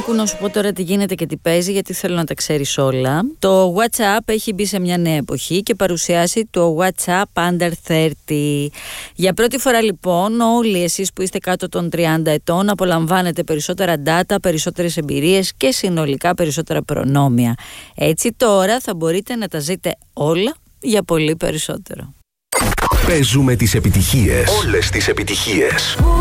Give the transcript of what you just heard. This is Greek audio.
άκου να σου πω τώρα τι γίνεται και τι παίζει, γιατί θέλω να τα ξέρεις όλα. Το WhatsApp έχει μπει σε μια νέα εποχή και παρουσιάσει το WhatsApp Under 30. Για πρώτη φορά λοιπόν όλοι εσείς που είστε κάτω των 30 ετών απολαμβάνετε περισσότερα data, περισσότερες εμπειρίες και συνολικά περισσότερα προνόμια. Έτσι τώρα θα μπορείτε να τα ζείτε όλα για πολύ περισσότερο. Παίζουμε τις επιτυχίες. Όλες τις επιτυχίες.